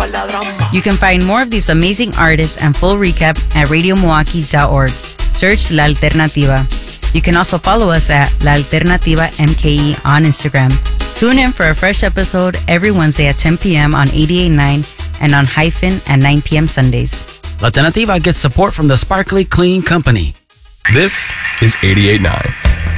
You can find more of these amazing artists and full recap at radiomilwaukee.org. Search La Alternativa. You can also follow us at La Alternativa MKE on Instagram. Tune in for a fresh episode every Wednesday at 10 p.m. on 88.9 and on Hyphen at 9 p.m. Sundays. La Alternativa gets support from the Sparkly Clean Company. This is 88.9.